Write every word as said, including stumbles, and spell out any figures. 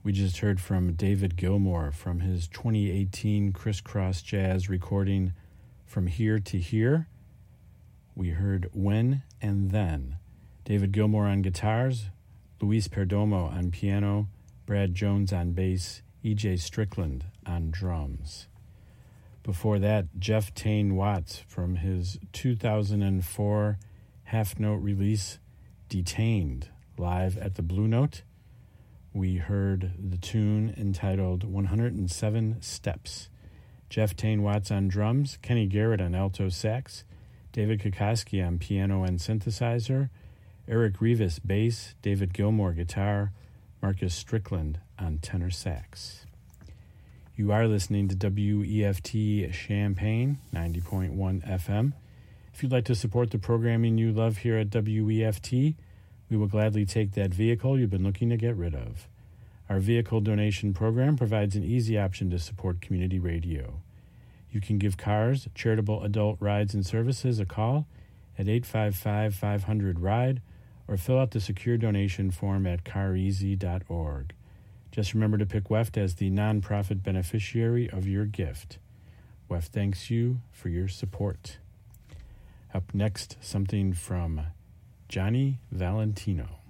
We just heard from David Gilmour from his twenty eighteen Crisscross Jazz recording From Here to Here. We heard When and Then. David Gilmour on guitars, Luis Perdomo on piano, Brad Jones on bass, E J Strickland on drums. Before that, Jeff Tain Watts from his two thousand four half-note release Detained, live at the Blue Note. We heard the tune entitled one hundred seven Steps. Jeff Tain Watts on drums, Kenny Garrett on alto sax, David Kokoski on piano and synthesizer, Eric Rivas bass, David Gilmour guitar, Marcus Strickland on tenor sax. You are listening to W E F T Champaign, ninety point one F M. If you'd like to support the programming you love here at W E F T, we will gladly take that vehicle you've been looking to get rid of. Our vehicle donation program provides an easy option to support community radio. You can give cars, charitable adult rides and services a call at eight five five, five hundred, RIDE or fill out the secure donation form at car easy dot org. Just remember to pick W E F T as the nonprofit beneficiary of your gift. W E F T thanks you for your support. Up next, something from Johnny Valentino.